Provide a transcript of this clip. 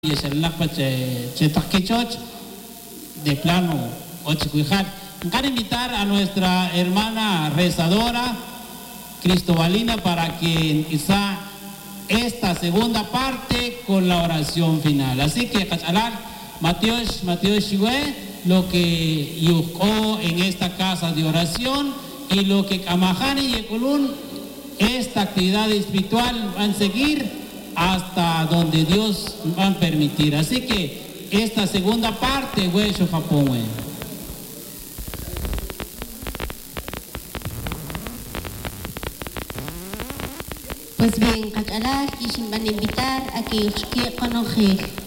y es el de plano Ochicuijat. Quiero invitar a nuestra hermana rezadora Cristobalina para que quizá esta segunda parte con la oración final. Así que cachalar Mateos Shigüe, lo que yucó en esta casa de oración y lo que Kamahani y Ekulun, esta actividad espiritual van a seguir hasta donde Dios va a permitir. Así que esta segunda parte, güey, yo Japón, güey. Pues bien, Cachalar, quisiera invitar a que os quiera conocer